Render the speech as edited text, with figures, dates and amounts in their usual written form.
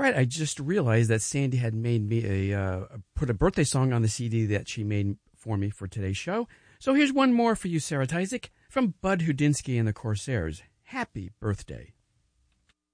right, I just realized that Sandy had made me put a birthday song on the CD that she made for me for today's show. So here's one more for you, Sarah Tyzik, from Bud Hudinsky and the Corsairs. Happy birthday.